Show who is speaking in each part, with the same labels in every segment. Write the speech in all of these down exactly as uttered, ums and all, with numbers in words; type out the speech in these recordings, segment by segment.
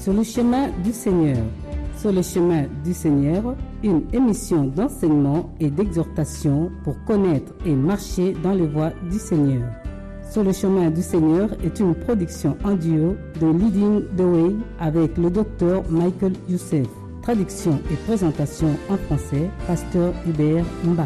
Speaker 1: Sur le chemin du Seigneur. Sur le chemin du Seigneur, une émission d'enseignement et d'exhortation pour connaître et marcher dans les voies du Seigneur. Sur le chemin du Seigneur est une production en duo de Leading the Way avec le docteur Michael Youssef. Traduction et présentation en français, Pasteur Hubert Mba.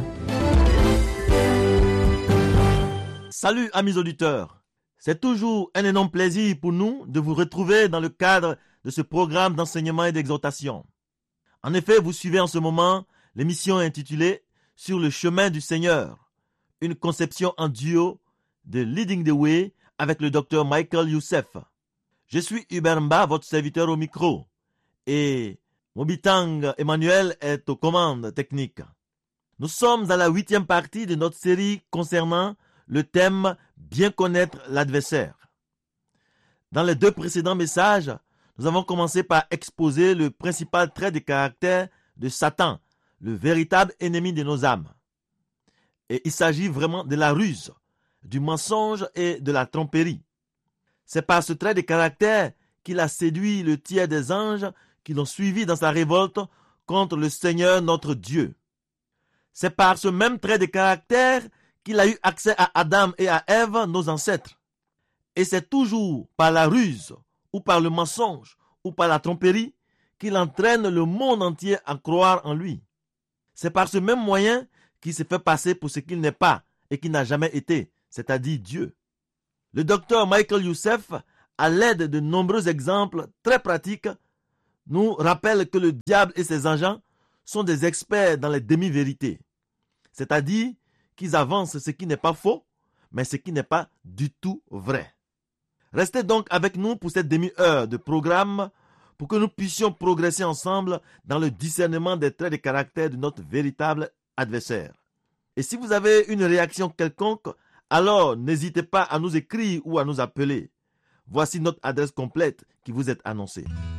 Speaker 2: Salut amis auditeurs, c'est toujours un énorme plaisir pour nous de vous retrouver dans le cadre de ce programme d'enseignement et d'exhortation. En effet, vous suivez en ce moment l'émission intitulée « Sur le chemin du Seigneur », une conception en duo de Leading the Way avec le docteur Michael Youssef. Je suis Hubert Mba, votre serviteur au micro, et Mobitang Emmanuel est aux commandes techniques. Nous sommes à la huitième partie de notre série concernant le thème « Bien connaître l'adversaire ». Dans les deux précédents messages, nous avons commencé par exposer le principal trait de caractère de Satan, le véritable ennemi de nos âmes. Et il s'agit vraiment de la ruse, du mensonge et de la tromperie. C'est par ce trait de caractère qu'il a séduit le tiers des anges qui l'ont suivi dans sa révolte contre le Seigneur notre Dieu. C'est par ce même trait de caractère qu'il a eu accès à Adam et à Ève, nos ancêtres. Et c'est toujours par la ruse, ou par le mensonge, ou par la tromperie, qu'il entraîne le monde entier à croire en lui. C'est par ce même moyen qu'il se fait passer pour ce qu'il n'est pas et qui n'a jamais été, c'est-à-dire Dieu. Le docteur Michael Youssef, à l'aide de nombreux exemples très pratiques, nous rappelle que le diable et ses agents sont des experts dans les demi-vérités, c'est-à-dire qu'ils avancent ce qui n'est pas faux, mais ce qui n'est pas du tout vrai. Restez donc avec nous pour cette demi-heure de programme pour que nous puissions progresser ensemble dans le discernement des traits de caractère de notre véritable adversaire. Et si vous avez une réaction quelconque, alors n'hésitez pas à nous écrire ou à nous appeler. Voici notre adresse complète qui vous est annoncée.